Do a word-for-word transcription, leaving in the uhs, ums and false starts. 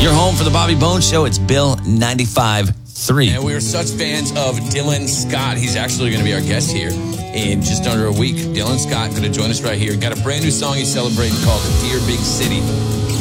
Your home for the Bobby Bones Show. It's Bill ninety-five point three. And we are such fans of Dylan Scott. He's actually going to be our guest here in just under a week. Dylan Scott going to join us right here. Got a brand new song he's celebrating called Dear Big City.